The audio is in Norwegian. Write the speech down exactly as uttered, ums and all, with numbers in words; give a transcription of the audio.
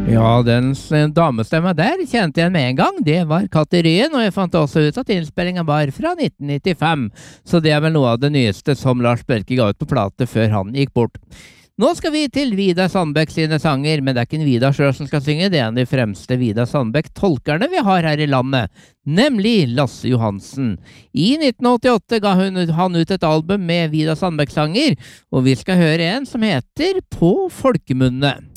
Ja, den s- damestemma der kjente jeg med en gang. Det var Katerien, og jeg fant også ut at innspillingen var fra nitten nittifem. Så det er vel noe av det nyeste som Lars Bjerke ga ut på plate før han gikk bort. Nå skal vi til Vidar Sandbekk sine sanger, men det er ikke en Vidar selv som skal synge, det er en av de fremste Vidar Sandbekk-tolkerne vi har her i landet, nemlig Lasse Johansen. I nitten åttiåtte ga hun, han ut et album med Vidar Sandbekk-sanger, og vi skal høre en som heter På folkemunne.